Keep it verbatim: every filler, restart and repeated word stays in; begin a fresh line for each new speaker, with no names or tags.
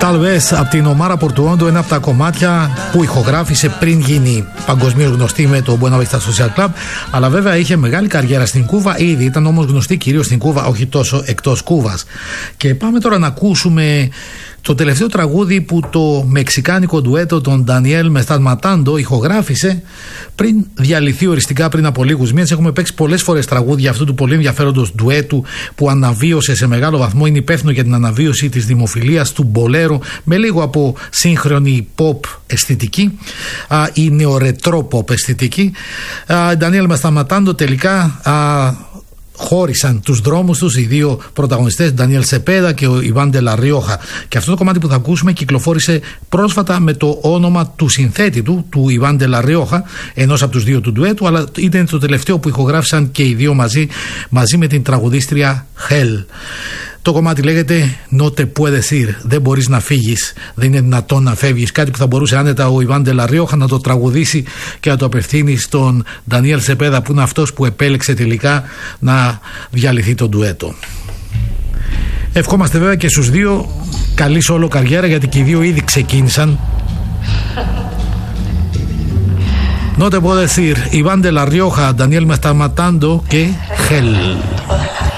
Tal vez από την ομάδα Πορτουόντο, ένα από τα κομμάτια που ηχογράφησε πριν γίνει παγκοσμίως γνωστή με το Buena Vista Social Club, αλλά βέβαια είχε μεγάλη καριέρα στην Κούβα ήδη, ήταν όμως γνωστή κυρίως στην Κούβα, όχι τόσο εκτός Κούβας. Και πάμε τώρα να ακούσουμε το τελευταίο τραγούδι που το μεξικάνικο ντουέτο των Daniel Me Estás Matando ηχογράφησε πριν διαλυθεί οριστικά πριν από λίγους μήνες. Έχουμε παίξει πολλές φορές τραγούδια αυτού του πολύ ενδιαφέροντος ντουέτου που αναβίωσε σε μεγάλο βαθμό, είναι υπεύθυνο για την αναβίωση της δημοφιλίας του μπολέρο με λίγο από σύγχρονη pop αισθητική α, ή νεορετρό pop αισθητική. Α, Daniel Me Estás Matando τελικά α, χώρισαν τους δρόμους τους οι δύο πρωταγωνιστές, Ντανιέλ Σεπέδα και ο Ιβάν ντε λα Ριόχα. Και αυτό το κομμάτι που θα ακούσουμε κυκλοφόρησε πρόσφατα με το όνομα του συνθέτη του, του Ιβάν ντε λα Ριόχα, ενός από τους δύο του ντουέτου, αλλά ήταν το τελευταίο που ηχογράφησαν και οι δύο μαζί, μαζί με την τραγουδίστρια Hell. Το κομμάτι λέγεται No te puedes ir, δεν μπορείς να φύγεις, δεν είναι δυνατόν να φεύγεις. Κάτι που θα μπορούσε άνετα ο Ιβάν ντε λα Ριόχα να το τραγουδήσει και να το απευθύνει στον Ντανιέλ Σεπέδα, που είναι αυτός που επέλεξε τελικά να διαλυθεί το ντουέτο. Ευχόμαστε βέβαια και στους δύο καλή σόλο καριέρα, γιατί και οι δύο ήδη ξεκίνησαν. No te puedes ir, Ιβάν ντε λα Ριόχα, Daniel Me Estás Matando και Hell.